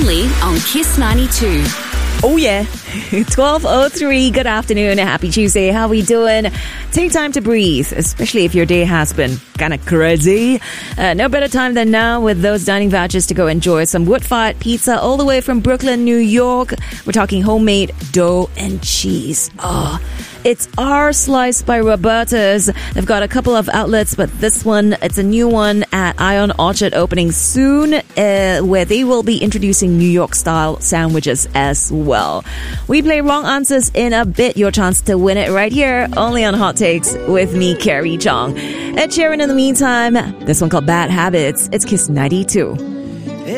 only on Kiss 92. Oh yeah, 12:03. Good afternoon, happy Tuesday. How we doing? Take time to breathe, especially if your day has been kind of crazy. No better time than now with those dining vouchers to go enjoy some wood-fired pizza all the way from Brooklyn, New York. We're talking homemade dough and cheese. Oh, it's Our Slice by Roberta's. They've got a couple of outlets, but this one, it's a new one at Ion Orchard opening soon, where they will be introducing New York-style sandwiches as well. We play wrong answers in a bit. Your chance to win it right here, only on Hot Takes with me, Carrie Chong. Ed Sheeran in the meantime. This one called Bad Habits. It's Kiss 92.